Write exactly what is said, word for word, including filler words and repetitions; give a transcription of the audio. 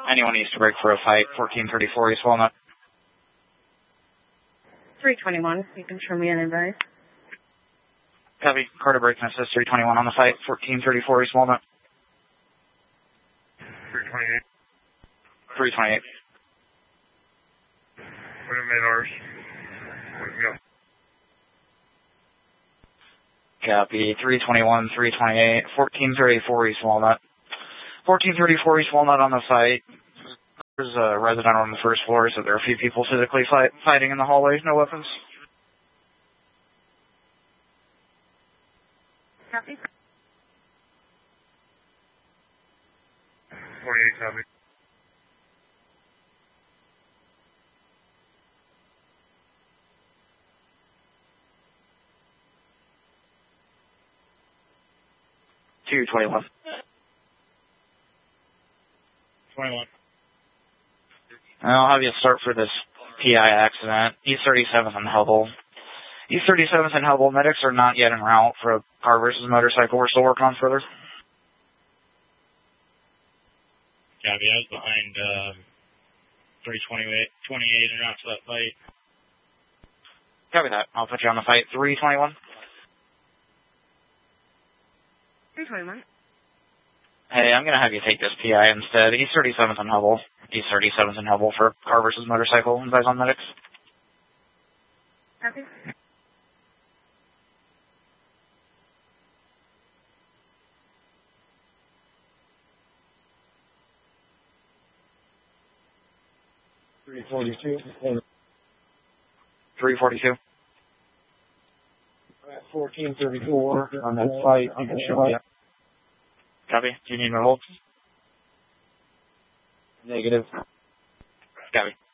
Anyone needs to break for a fight, fourteen thirty-four East Walnut. three twenty-one, you can show me an advice. Copy. Carter break assist three twenty-one on the fight, fourteen thirty-four East Walnut. three twenty-eight. three twenty-eight. We made ours. We can go. Copy. three twenty-one, three twenty-eight, fourteen thirty-four East Walnut. fourteen thirty-four East Walnut on the site. There's a resident on the first floor, so there are a few people physically fight, fighting in the hallways, no weapons. Copy. twenty-eight, copy. two twenty-one. twenty-one. I'll have you start for this P I accident. East thirty-seventh and Hubble. East thirty-seventh and Hubble. Medics are not yet en route for a car versus motorcycle. We're still working on further. Copy. I was behind um, three twenty-eight, twenty-eight and route to that fight. Copy that. I'll put you on the fight. three twenty-one. three twenty-one. Hey, I'm going to have you take this P I instead. East thirty-seventh and Hubble. East thirty-seventh and Hubble for car versus motorcycle. Advise on medics. Copy. three forty-two. three forty-two. fourteen thirty-four on that site. You can show up. Copy. Do you need my hold? Negative. Copy.